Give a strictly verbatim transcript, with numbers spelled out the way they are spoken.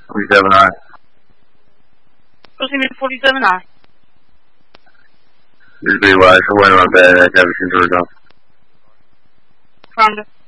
forty-seven I. Proceed forty-seven I. This is B Y, so wait on my bed, I have a control. Found it.